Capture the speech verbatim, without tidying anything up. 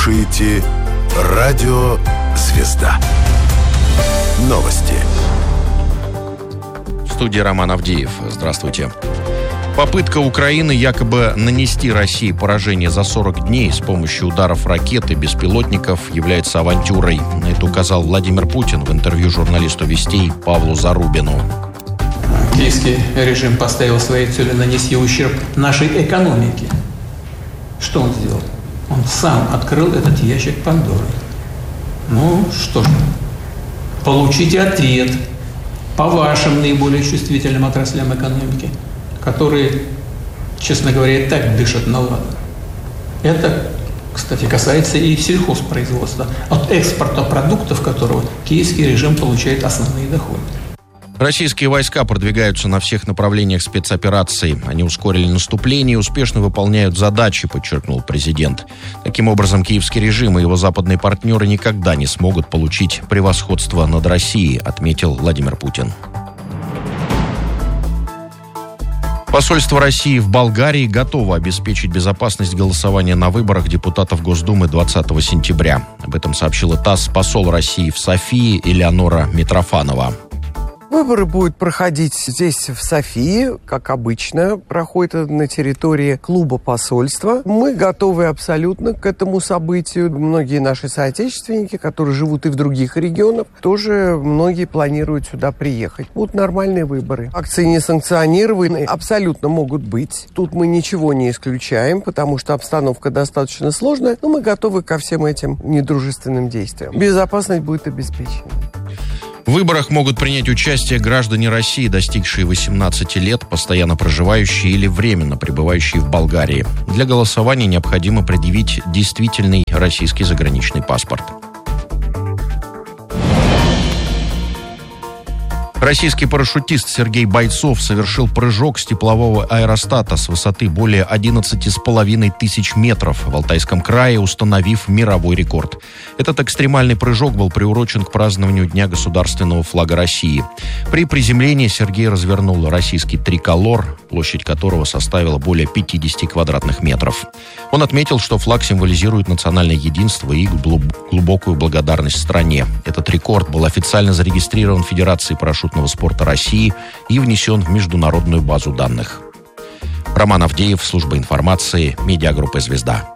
слушаете Радио «Звезда». Новости. В студии Роман Авдеев. Здравствуйте. Попытка Украины якобы нанести России поражение за сорок дней с помощью ударов ракет и беспилотников является авантюрой. На это указал Владимир Путин в интервью журналисту «Вестей» Павлу Зарубину. Киевский режим поставил своей целью нанести ущерб нашей экономике. Что он сделал? Он сам открыл этот ящик Пандоры. Ну что ж, получите ответ по вашим наиболее чувствительным отраслям экономики, которые, честно говоря, и так дышат на ладан. Это, кстати, касается и сельхозпроизводства, от экспорта продуктов которого киевский режим получает основные доходы. Российские войска продвигаются на всех направлениях спецоперации. Они ускорили наступление и успешно выполняют задачи, подчеркнул президент. Таким образом, киевский режим и его западные партнеры никогда не смогут получить превосходство над Россией, отметил Владимир Путин. Посольство России в Болгарии готово обеспечить безопасность голосования на выборах депутатов Госдумы двадцатого сентября. Об этом сообщила ТАСС посол России в Софии Элеонора Митрофанова. Выборы будут проходить здесь, в Софии, как обычно, проходят на территории клуба посольства. Мы готовы абсолютно к этому событию. Многие наши соотечественники, которые живут и в других регионах, тоже многие планируют сюда приехать. Будут нормальные выборы. Акции несанкционированные абсолютно могут быть. Тут мы ничего не исключаем, потому что обстановка достаточно сложная, но мы готовы ко всем этим недружественным действиям. Безопасность будет обеспечена. В выборах могут принять участие граждане России, достигшие восемнадцати лет, постоянно проживающие или временно пребывающие в Болгарии. Для голосования необходимо предъявить действительный российский заграничный паспорт. Российский парашютист Сергей Бойцов совершил прыжок с теплового аэростата с высоты более одиннадцати с половиной тысяч метров в Алтайском крае, установив мировой рекорд. Этот экстремальный прыжок был приурочен к празднованию Дня государственного флага России. При приземлении Сергей развернул российский триколор, площадь которого составила более пятидесяти квадратных метров. Он отметил, что флаг символизирует национальное единство и глубокую благодарность стране. Этот рекорд был официально зарегистрирован Федерацией парашютного спорта России и внесен в международную базу данных. Роман Авдеев, служба информации, медиагруппа «Звезда».